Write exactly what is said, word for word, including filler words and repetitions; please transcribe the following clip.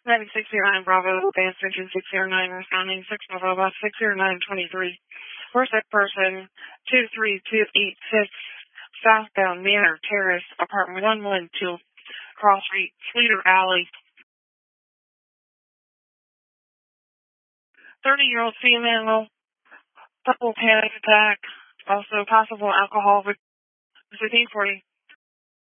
Navy six zero nine Bravo, Advanced Engine six zero nine, responding six Bravo, bus six zero nine twenty-three. Worst person, two three two eight six, southbound Manor Terrace, apartment one one two, Cross Street, Sleater Alley. thirty-year-old female, double panic attack, also possible alcohol, fifteen forty.